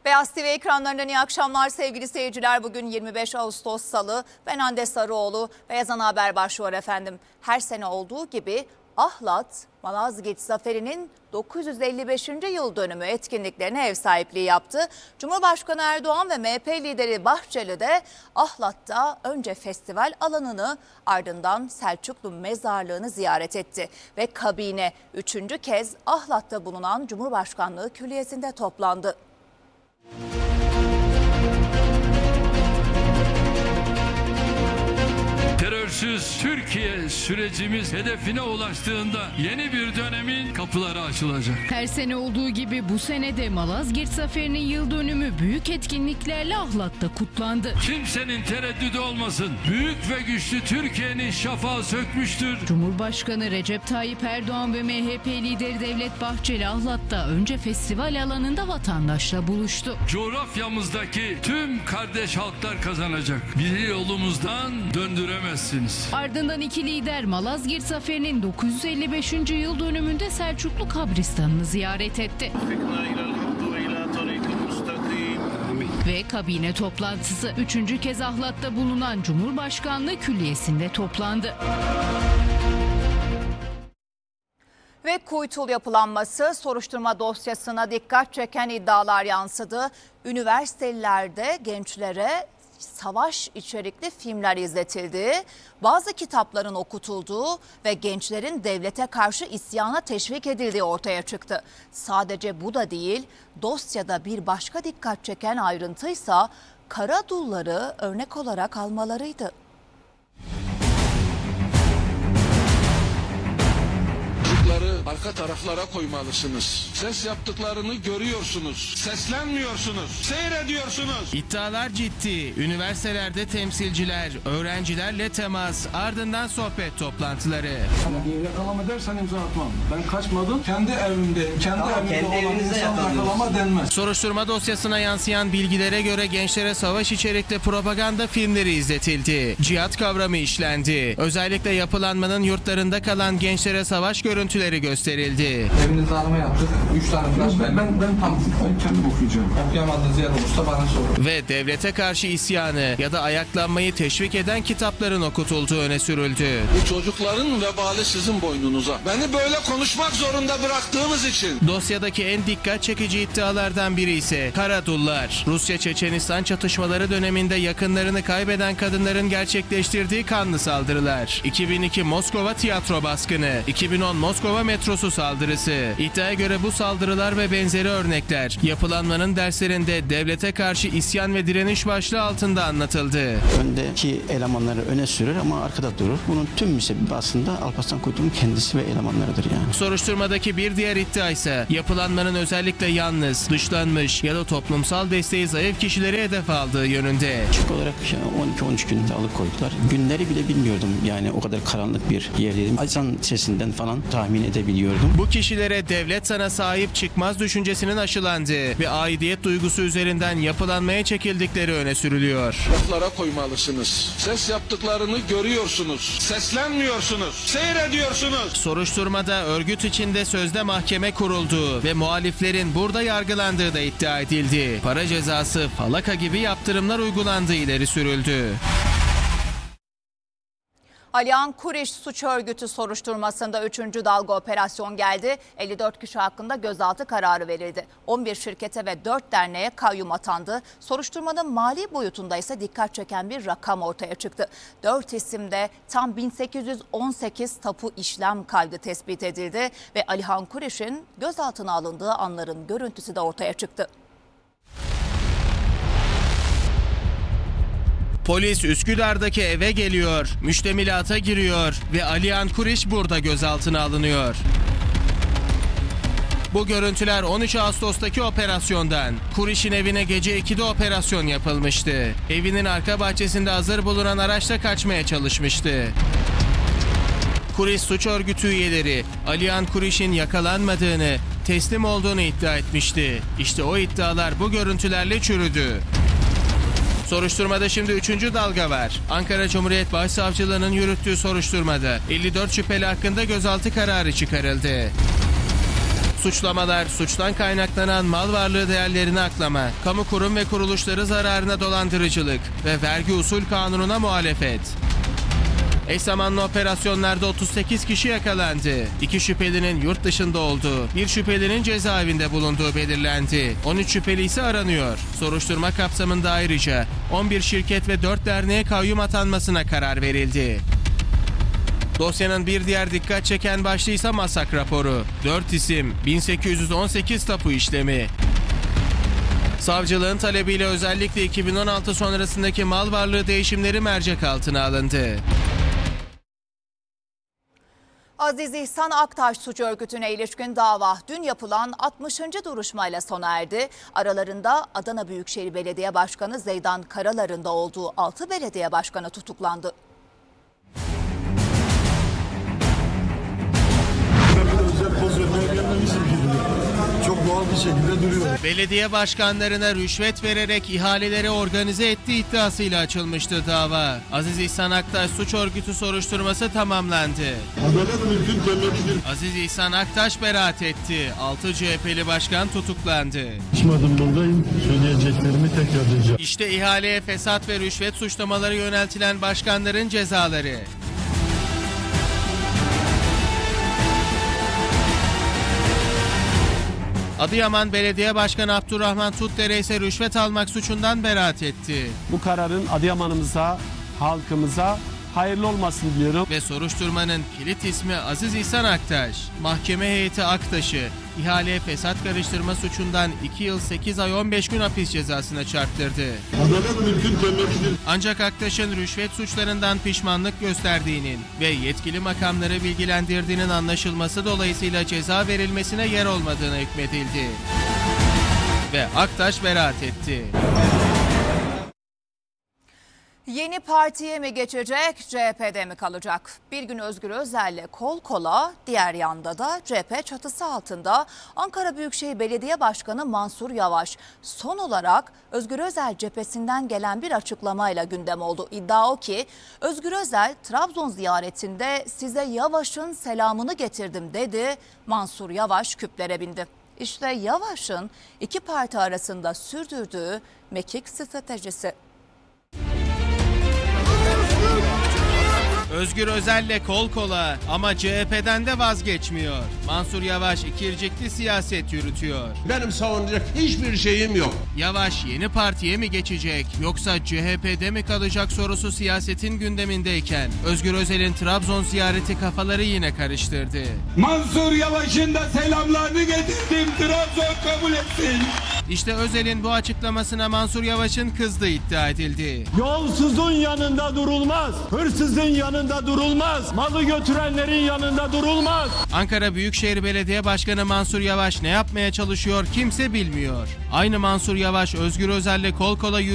Beyaz TV ekranlarından iyi akşamlar sevgili seyirciler. Bugün 25 Ağustos Salı. Ben Hande Sarıoğlu. Beyaz Ana Haber başlıyor efendim. Her sene olduğu gibi Ahlat, Malazgirt Zaferi'nin 955. yıl dönümü etkinliklerine ev sahipliği yaptı. Cumhurbaşkanı Erdoğan ve MHP lideri Bahçeli de Ahlat'ta önce festival alanını ardından Selçuklu mezarlığını ziyaret etti. Ve kabine 3. kez Ahlat'ta bulunan Cumhurbaşkanlığı Külliyesi'nde toplandı. Terörsüz Türkiye sürecimiz hedefine ulaştığında yeni bir dönemin kapıları açılacak. Her sene olduğu gibi bu sene de Malazgirt Zaferi'nin yıl dönümü büyük etkinliklerle Ahlat'ta kutlandı. Kimsenin tereddüdü olmasın. Büyük ve güçlü Türkiye'nin şafağı sökmüştür. Cumhurbaşkanı Recep Tayyip Erdoğan ve MHP lideri Devlet Bahçeli Ahlat'ta önce festival alanında vatandaşla buluştu. Coğrafyamızdaki tüm kardeş halklar kazanacak. Bizi yolumuzdan döndüremezsiniz. Ardından iki lider Malazgirt Zaferi'nin 955. yıl dönümünde Selçuklu kabristanını ziyaret etti. Ve kabine toplantısı 3. kez Ahlat'ta bulunan Cumhurbaşkanlığı Külliyesi'nde toplandı. Ve Kuytul yapılanması soruşturma dosyasına dikkat çeken iddialar yansıdı. Üniversitelerde gençlere savaş içerikli filmler izletildiği, bazı kitapların okutulduğu ve gençlerin devlete karşı isyana teşvik edildiği ortaya çıktı. Sadece bu da değil, dosyada bir başka dikkat çeken ayrıntıysa Karadulları örnek olarak almalarıydı. Arka taraflara koymalısınız. Ses yaptıklarını görüyorsunuz. Seslenmiyorsunuz. Seyrediyorsunuz. İddialar ciddi. Üniversitelerde temsilciler, öğrencilerle temas, ardından sohbet toplantıları. Yakalama dersen imza atmam. Ben kaçmadım. Kendi evimdeyim. Kendi evimde olan insana yakalama denmez. Soruşturma dosyasına yansıyan bilgilere göre gençlere savaş içerikli propaganda filmleri izletildi. Cihat kavramı işlendi. Özellikle yapılanmanın yurtlarında kalan gençlere savaş görüntüleri gösterildi. Evinizde arama yaptık. 3 tane flash ben kendim okuyacağım. okuyamadığınız yer olursa bana sorun. Ve devlete karşı isyanı ya da ayaklanmayı teşvik eden kitapların okutulduğu öne sürüldü. Bu çocukların vebali sizin boynunuza. Beni böyle konuşmak zorunda bıraktığınız için. Dosyadaki en dikkat çekici iddialardan biri ise Karadullar. Rusya-Çeçenistan çatışmaları döneminde yakınlarını kaybeden kadınların gerçekleştirdiği kanlı saldırılar. 2002 Moskova tiyatro baskını, 2010 Moskova metrosu saldırısı. İddiaya göre bu saldırılar ve benzeri örnekler yapılanmanın derslerinde devlete karşı isyan ve direniş başlığı altında anlatıldı. Öndeki elemanları öne sürür ama arkada durur. Bunun tüm müsebbibi aslında Alparslan Kuytul'un kendisi ve elemanlarıdır yani. Soruşturmadaki bir diğer iddia ise yapılanmanın özellikle yalnız, dışlanmış ya da toplumsal desteği zayıf kişileri hedef aldığı yönünde. Küçük olarak 12-13 günde alıkoydular. Günleri bile bilmiyordum yani o kadar karanlık bir yerdeydim. Ezan sesinden falan tahmin edebiliyordum. Bu kişilere devlet sana sahip çıkmaz düşüncesinin aşılandığı ve aidiyet duygusu üzerinden yapılanmaya çekildikleri öne sürülüyor. Laflara koymalısınız. Ses yaptıklarını görüyorsunuz. Seslenmiyorsunuz. Seyrediyorsunuz. Soruşturmada örgüt içinde sözde mahkeme kurulduğu ve muhaliflerin burada yargılandığı da iddia edildi. Para cezası, falaka gibi yaptırımlar uygulandığı ileri sürüldü. Alihan Kuriş suç örgütü soruşturmasında 3. dalga operasyon geldi. 54 kişi hakkında gözaltı kararı verildi. 11 şirkete ve 4 derneğe kayyum atandı. Soruşturmanın mali boyutunda ise dikkat çeken bir rakam ortaya çıktı. 4 isimde tam 1818 tapu işlem kaydı tespit edildi ve Alihan Kuriş'in gözaltına alındığı anların görüntüsü de ortaya çıktı. Polis Üsküdar'daki eve geliyor, müştemilata giriyor ve Alihan Kuriş burada gözaltına alınıyor. Bu görüntüler 13 Ağustos'taki operasyondan. Kuriş'in evine gece 2'de operasyon yapılmıştı. Evinin arka bahçesinde hazır bulunan araçla kaçmaya çalışmıştı. Kuriş suç örgütü üyeleri Alihan Kuriş'in yakalanmadığını, teslim olduğunu iddia etmişti. İşte o iddialar bu görüntülerle çürüdü. Soruşturmada şimdi 3. dalga var. Ankara Cumhuriyet Başsavcılığı'nın yürüttüğü soruşturmada 54 şüpheli hakkında gözaltı kararı çıkarıldı. Suçlamalar, suçtan kaynaklanan mal varlığı değerlerini aklama, kamu kurum ve kuruluşları zararına dolandırıcılık ve vergi usul kanununa muhalefet. Eş zamanlı operasyonlarda 38 kişi yakalandı. 2 şüphelinin yurt dışında olduğu, 1 şüphelinin cezaevinde bulunduğu belirlendi. 13 şüpheli ise aranıyor. Soruşturma kapsamında ayrıca 11 şirket ve 4 derneğe kayyum atanmasına karar verildi. Dosyanın bir diğer dikkat çeken başlığı ise masak raporu. 4 isim, 1818 tapu işlemi. Savcılığın talebiyle özellikle 2016 sonrasındaki mal varlığı değişimleri mercek altına alındı. Aziz İhsan Aktaş suç örgütüne ilişkin dava dün yapılan 60. duruşmayla sona erdi. Aralarında Adana Büyükşehir Belediye Başkanı Zeydan Karalar'ın da olduğu 6 belediye başkanı tutuklandı. Çok doğal bir şekilde duruyor. Belediye başkanlarına rüşvet vererek ihaleleri organize ettiği iddiasıyla açılmıştı dava. Aziz İhsan Aktaş suç örgütü soruşturması tamamlandı. Adalet mülkün temelidir. Aziz İhsan Aktaş beraat etti. 6 CHP'li başkan tutuklandı. Konuşmadım buradayım. Söyleyeceklerimi tekrarlayacağım. İşte ihaleye fesat ve rüşvet suçlamaları yöneltilen başkanların cezaları. Adıyaman Belediye Başkanı Abdurrahman Tutdere ise rüşvet almak suçundan beraat etti. Bu kararın Adıyaman'ımıza, halkımıza hayırlı olmasını diliyorum. Ve soruşturmanın kilit ismi Aziz İhsan Aktaş. Mahkeme heyeti Aktaş'ı ihaleye fesat karıştırma suçundan 2 yıl 8 ay 15 gün hapis cezasına çarptırdı. Adalet mülkün temelidir. Ancak Aktaş'ın rüşvet suçlarından pişmanlık gösterdiğinin ve yetkili makamları bilgilendirdiğinin anlaşılması dolayısıyla ceza verilmesine yer olmadığına hükmedildi. Ve Aktaş beraat etti. Yeni partiye mi geçecek, CHP'de mi kalacak? Bir gün Özgür Özel'le kol kola, diğer yanda da CHP çatısı altında Ankara Büyükşehir Belediye Başkanı Mansur Yavaş. Son olarak Özgür Özel cephesinden gelen bir açıklamayla gündem oldu. İddia o ki Özgür Özel Trabzon ziyaretinde size Yavaş'ın selamını getirdim dedi. Mansur Yavaş küplere bindi. İşte Yavaş'ın iki parti arasında sürdürdüğü mekik stratejisi. Özgür Özel'le kol kola ama CHP'den de vazgeçmiyor. Mansur Yavaş ikircikli siyaset yürütüyor. Benim savunacak hiçbir şeyim yok. Yavaş yeni partiye mi geçecek yoksa CHP'de mi kalacak sorusu siyasetin gündemindeyken Özgür Özel'in Trabzon ziyareti kafaları yine karıştırdı. Mansur Yavaş'ın da selamlarını getirdim. Trabzon kabul etsin. İşte Özel'in bu açıklamasına Mansur Yavaş'ın kızdığı iddia edildi. Yolsuzun yanında durulmaz. Hırsızın yanında durulmaz. Malı götürenlerin yanında durulmaz. Ankara Büyükşehir Belediye Başkanı Mansur Yavaş ne yapmaya çalışıyor kimse bilmiyor. Aynı Mansur Yavaş Özgür Özel'le kol kola